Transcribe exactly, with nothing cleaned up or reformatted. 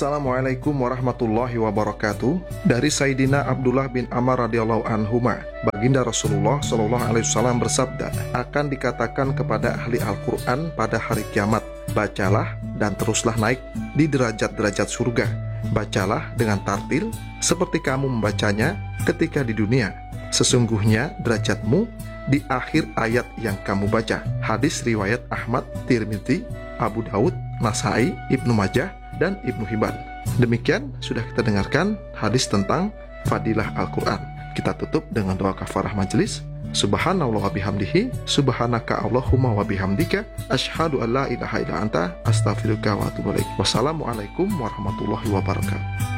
Assalamualaikum warahmatullahi wabarakatuh. Dari Sayyidina Abdullah bin Amr radhiyallahu anhuma, baginda Rasulullah shallallahu alaihi wasallam bersabda, akan dikatakan kepada ahli Al-Quran pada hari kiamat, bacalah dan teruslah naik di derajat-derajat surga. Bacalah dengan tartil seperti kamu membacanya ketika di dunia. Sesungguhnya derajatmu di akhir ayat yang kamu baca. Hadis riwayat Ahmad, Tirmidzi, Abu Daud, Nasai, Ibnu Majah, dan Ibnu Hibban. Demikian sudah kita dengarkan hadis tentang fadilah Al-Quran. Kita tutup dengan doa kafarah majelis. Subhanallah wa bihamdihi, subhanaka Allahumma wa bihamdika, asyhadu an la ilaha illa anta, astaghfiruka wa atubu ilaik. Wassalamualaikum warahmatullahi wabarakatuh.